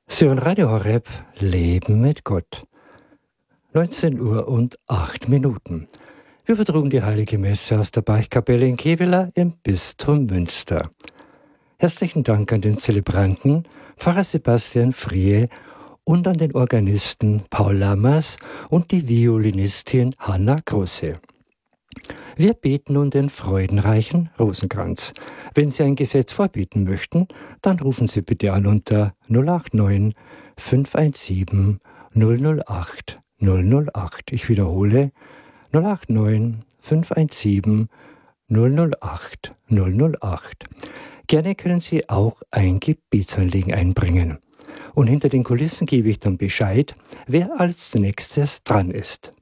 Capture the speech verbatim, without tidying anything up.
Sie hören Radio Horeb, Leben mit Gott. neunzehn Uhr und acht Minuten. Wir übertrugen die Heilige Messe aus der Beichtkapelle in Kevela im Bistum Münster. Herzlichen Dank an den Zelebranten, Pfarrer Sebastian Frie, und an den Organisten Paul Lammers und die Violinistin Hanna Grosse. Wir beten nun den freudenreichen Rosenkranz. Wenn Sie ein Gesetz vorbieten möchten, dann rufen Sie bitte an unter null acht neun, fünf eins sieben, null null acht, null null acht. Ich wiederhole null acht neun, fünf eins sieben, null null acht, null null acht. Gerne können Sie auch ein Gebetsanliegen einbringen. Und hinter den Kulissen gebe ich dann Bescheid, wer als nächstes dran ist.